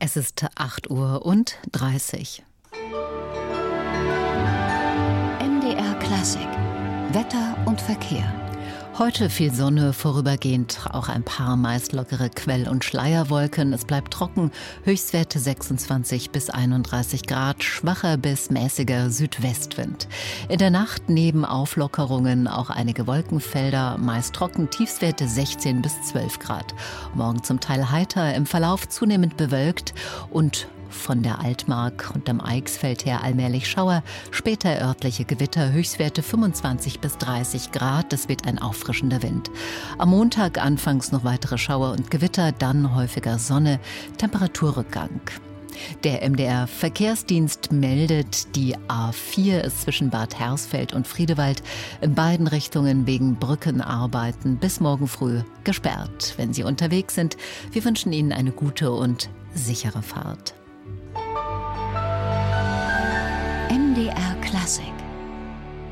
Es ist 8:30 Uhr. MDR Klassik. Wetter und Verkehr. Heute viel Sonne, vorübergehend auch ein paar meist lockere Quell- und Schleierwolken. Es bleibt trocken, Höchstwerte 26 bis 31 Grad, schwacher bis mäßiger Südwestwind. In der Nacht neben Auflockerungen auch einige Wolkenfelder, meist trocken, Tiefstwerte 16 bis 12 Grad. Morgen zum Teil heiter, im Verlauf zunehmend bewölkt und von der Altmark und am Eichsfeld her allmählich Schauer, später örtliche Gewitter, Höchstwerte 25 bis 30 Grad, es weht ein auffrischender Wind. Am Montag anfangs noch weitere Schauer und Gewitter, dann häufiger Sonne, Temperaturrückgang. Der MDR-Verkehrsdienst meldet, die A4 ist zwischen Bad Hersfeld und Friedewald in beiden Richtungen wegen Brückenarbeiten bis morgen früh gesperrt. Wenn Sie unterwegs sind, wir wünschen Ihnen eine gute und sichere Fahrt. MDR Klassik.